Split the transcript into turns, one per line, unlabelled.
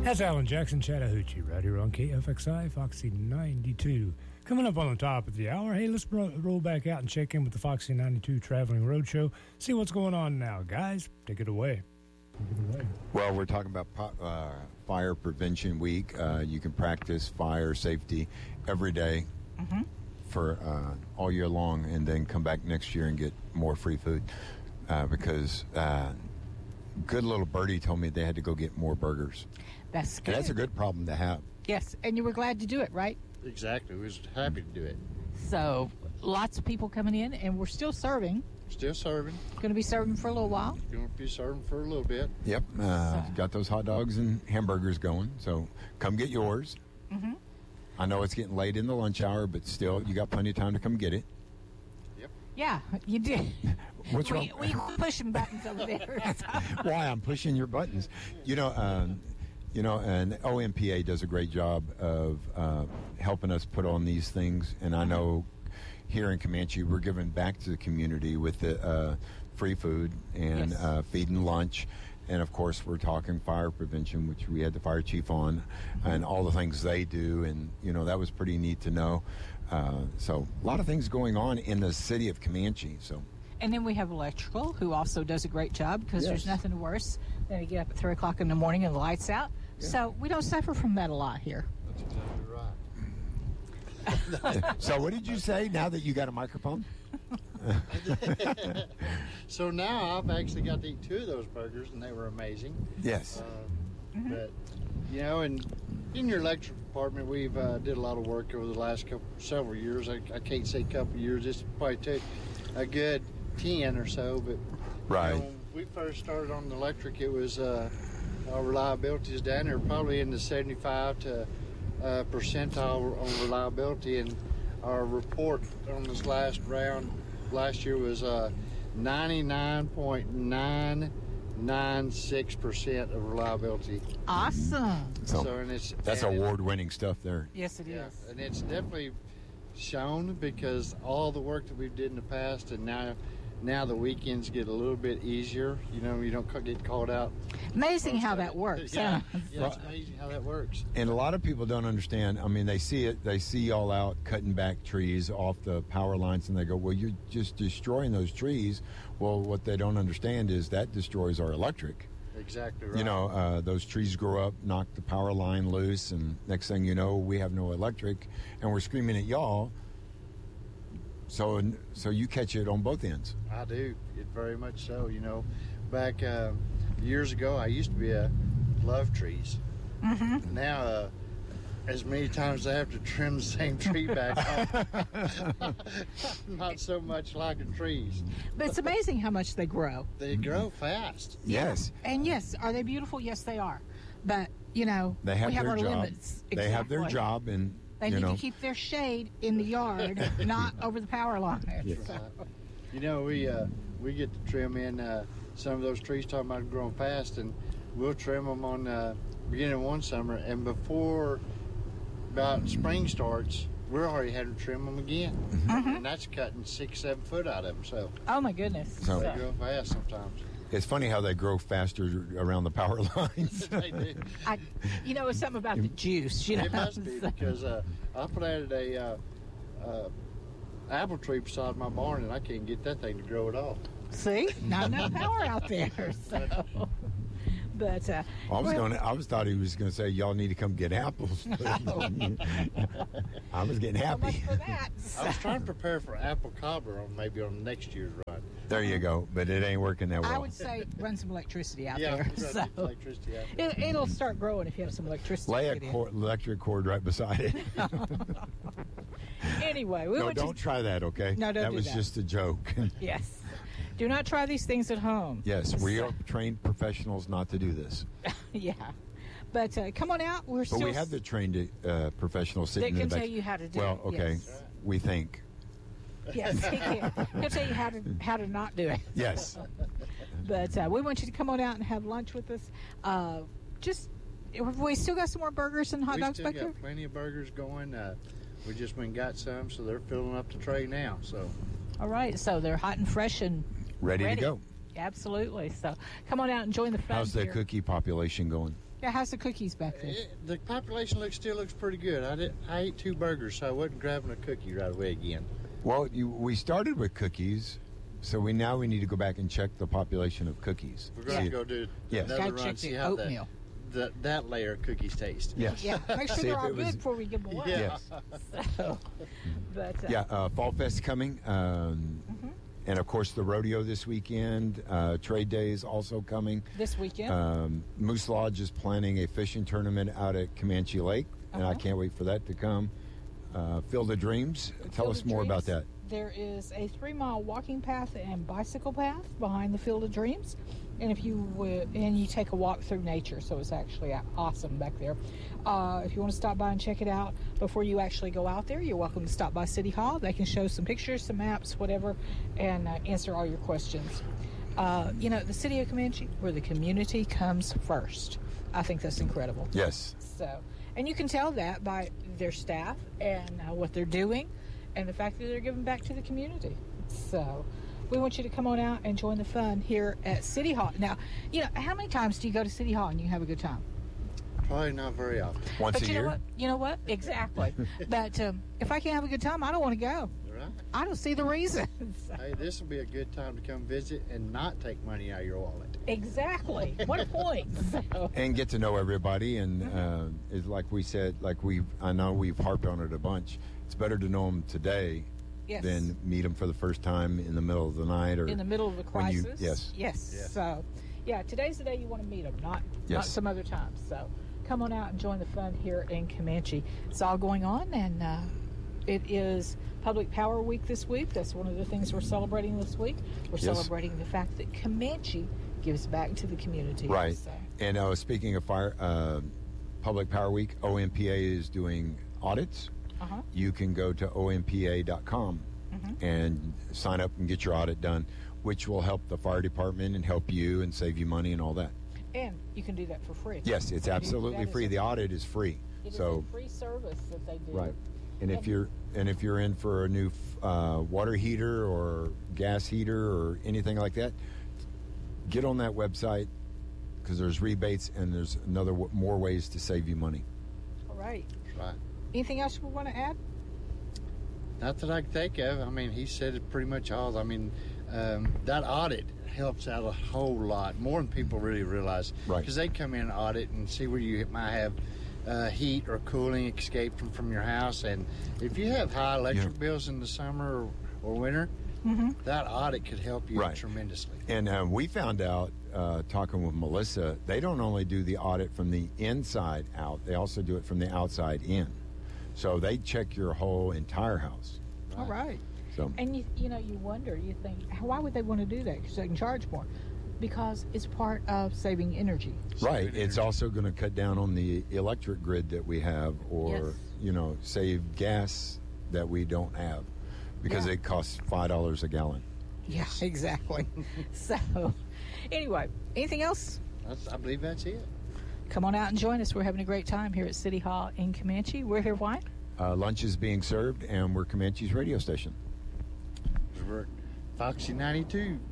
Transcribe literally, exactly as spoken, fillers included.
That's Alan Jackson Chattahoochee right here on K F X I Foxy ninety-two. Coming up on the top of the hour, hey, let's ro- roll back out and check in with the Foxy ninety-two Traveling Roadshow. See what's going on now. Guys, take it away. Take it away.
Well, we're talking about uh, Fire Prevention Week. Uh, you can practice fire safety every day mm-hmm. for uh, all year long, and then come back next year and get more free food uh, because uh, good little birdie told me they had to go get more burgers.
That's good.
And that's a good problem to have.
Yes, and you were glad to do it, right?
Exactly. We was happy to do it.
So, lots of people coming in, and we're still serving.
Still serving.
Going to be serving for a little while.
Going to be serving for a little bit.
Yep. Uh, so. Got those hot dogs and hamburgers going. So, come get yours. Mm-hmm. I know it's getting late in the lunch hour, but still, you got plenty of time to come get it.
Yep.
Yeah, you did.
What's
we,
wrong?
We pushing buttons over there.
Why? I'm pushing your buttons. You know, um, You know, and O M P A does a great job of uh, helping us put on these things. And I know here in Comanche, we're giving back to the community with the uh, free food and yes. uh, feeding lunch. And, of course, we're talking fire prevention, which we had the fire chief on, and all the things they do. And, you know, that was pretty neat to know. Uh, so a lot of things going on in the city of Comanche. So.
And then we have electrical, who also does a great job, because
yes.
there's nothing worse than to get up at three o'clock in the morning and the lights out. Yeah. So we don't suffer from that a lot here.
That's exactly
right. So what did you say now that you got a microphone?
So now I've actually got to eat two of those burgers, and they were amazing.
Yes.
Uh, mm-hmm. But, you know, and in your electric department, we've uh, did a lot of work over the last couple, several years. I, I can't say couple years. This probably took a good ten or so, but
right.
You know, when we first started on the electric, it was uh, our reliability is down there, probably in the seventy-five to uh, percentile on reliability, and our report on this last round last year was uh, ninety-nine point nine nine six percent of reliability.
Awesome.
So,
so and it's
that's
and
award-winning stuff there.
Yes, it
yeah,
is.
And it's definitely shown because all the work that we've did in the past, and now now the weekends get a little bit easier. You know, you don't get called out.
Amazing how that works.
Yeah,
huh?
yeah, it's amazing how that works.
And a lot of people don't understand. I mean, they see it. They see y'all out cutting back trees off the power lines, and they go, well, you're just destroying those trees. Well, what they don't understand is that destroys our electric.
Exactly right.
You know, uh, those trees grow up, knock the power line loose, and next thing you know, we have no electric, and we're screaming at y'all. So, so you catch it on both ends.
I do, it very much so. You know, back uh, years ago, I used to be a love trees. Mm-hmm. Now, uh, as many times as I have to trim the same tree back off, not so much liking trees.
But it's amazing how much they grow.
They grow fast.
Yes.
Yeah. And yes, are they beautiful? Yes, they are. But you know,
they have
we have
their
our
job.
limits. Exactly.
They have their job, and
they
you
need
know.
to keep their shade in the yard, not over the power line.
Yes.
So.
You know, we uh, we get to trim in uh, some of those trees talking about growing fast, and we'll trim them on uh, beginning of one summer, and before about spring starts, we're already having to trim them again, mm-hmm. and that's cutting six, seven foot out of them. So,
oh my goodness,
so,
they grow fast sometimes.
It's funny how they grow faster around the power lines.
They do.
I, you know, it's something about the juice. You know,
it must be because uh, I planted a uh, uh, apple tree beside my barn, and I can't get that thing to grow at all.
See, not enough power out there. So. But uh,
I was
well,
going. I was thought he was going to say, "Y'all need to come get apples." I was getting happy.
So much for that.
I was trying to prepare for apple cobbler on maybe on next year's run.
There you go, but it ain't working that well.
I would say run some electricity out
yeah,
there.
Yeah,
so.
electricity out there.
It, it'll start growing if you have some electricity.
Lay a cord, electric cord right beside it.
Anyway, we
no,
went
don't
to,
try that. Okay,
no, don't
that
do
was
that.
just a joke.
Yes. Do not try these things at home.
Yes, we are trained professionals not to do this.
Yeah. But uh, come on out. We're
but
still...
we have the trained uh, professionals sitting
that
in
can
the back.
tell you how to do
well,
it.
Well, okay,
yes.
we think.
Yes, he can. He'll tell you how to how to not do it.
Yes.
But uh, we want you to come on out and have lunch with us. Uh, just, we still got some more burgers and hot
we
dogs
still
back
got
there?
Plenty of burgers going. Uh, we just went and got some, so they're filling up the tray now. So.
All right, so they're hot and fresh and
ready,
ready.
to go.
Absolutely. So come on out and join the fun.
How's the
here.
cookie population going?
Yeah, how's the cookies back there?
It, the population looks still looks pretty good. I did. I ate two burgers, so I wasn't grabbing a cookie right away again.
Well, you, we started with cookies, so we now we need to go back and check the population of cookies.
We're going
See-
to go do
Yes.
another
Gotta
run,
check
see
the
how that,
oatmeal.
that that layer of cookies taste.
Yes.
Yeah, make sure
See
they're
if
all
it was-
good before we give them away.
Yeah.
Yes.
So, but, uh,
Yeah, uh, Fall Fest coming. Um,
Mhm.
And, of course, the rodeo this weekend. Uh, Trade Day is also coming.
this weekend.
Um, Moose Lodge is planning a fishing tournament out at Comanche Lake, and I
Uh-huh.
can't wait for that to come. Uh, Field of Dreams. Tell
Field
us
of
more about
Dreams,
that.
There is a three-mile walking path and bicycle path behind the Field of Dreams, and if you would, and you take a walk through nature, so it's actually awesome back there. Uh, if you want to stop by and check it out before you actually go out there, you're welcome to stop by City Hall. They can show some pictures, some maps, whatever, and uh, answer all your questions. Uh, you know, the city of Comanche, where the community comes first. I think that's incredible.
Yes.
So, and you can tell that by their staff and uh, what they're doing, and the fact that they're giving back to the community. So, we want you to come on out and join the fun here at City Hall. Now, you know, how many times do you go to City Hall and you have a good time?
Probably not very often.
Once
but
a
you
year.
know what? You know what? Exactly. But um, if I can't have a good time, I don't want to go.
Right?
I don't see the reason. So-
Hey, this will be a good time to come visit and not take money out of your wallet.
exactly. What a point. So,
And get to know everybody. And uh, it's like we said, like we, I know we've harped on it a bunch. It's better to know them today
yes.
than meet them for the first time in the middle of the night or
in the middle of the
when you-
crisis.
yes.
Yes.
Yeah.
So, yeah, today's the day you want to meet them, not not
Yes.
some other time. So, come on out and join the fun here in Comanche. It's all going on, and uh, it is Public Power Week this week. That's one of the things we're celebrating this week. We're
Yes.
celebrating the fact that Comanche gives back to the community.
Right.
So,
And uh, speaking of fire, uh, Public Power Week, O M P A is doing audits.
uh-huh.
You can go to O M P A dot com
Mhm.
and sign up and get your audit done, which will help the fire department and help you and save you money and all that.
And you can do that for free.
Yes, it's
That
absolutely
is
free.
a-
The audit is free.
It is
So
a free service that they do.
right. And if
And-
you're and if you're in for a new uh, water heater or gas heater or anything like that, get on that website because there's rebates and there's another w- more ways to save you money.
All right.
Right.
Anything else you want to add?
Not that I can think of. I mean, he said it pretty much all. I mean, um, that audit helps out a whole lot, more than people really realize.
Right.
Because they come in and audit and see where you might have uh, heat or cooling escape from, from your house. And if you have high electric
Yeah.
bills in the summer or, or winter,
Mm-hmm.
that audit could help you
Right.
tremendously.
And uh, we found out, uh, talking with Melissa, they don't only do the audit from the inside out, they also do it from the outside in. So they check your whole entire house.
All right.
So
And you, you know, you wonder, you think, why would they want to do that? Because they can charge more. Because it's part of saving energy.
right,
Saving
it's
energy.
also going to cut down on the electric grid that we have, or
Yes.
you know, save gas that we don't have because
Yeah.
it costs five dollars a gallon.
Yeah, exactly. So, anyway, anything else?
That's, I believe that's it.
Come on out and join us. We're having a great time here at City Hall in Comanche. We're here why?
Uh, lunch is being served, and we're Comanche's radio station.
We're at Foxy ninety-two.